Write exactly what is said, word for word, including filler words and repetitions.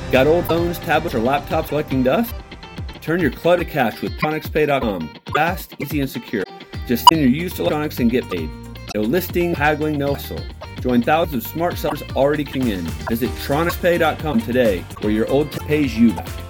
Got old phones, tablets, or laptops collecting dust? Turn your clutter to cash with Tronics Pay dot com. Fast, easy, and secure. Just send your used electronics and get paid. No listing, haggling, no hassle. Join thousands of smart sellers already kicking in. Visit Tronics Pay dot com today, where your old tech pays you back.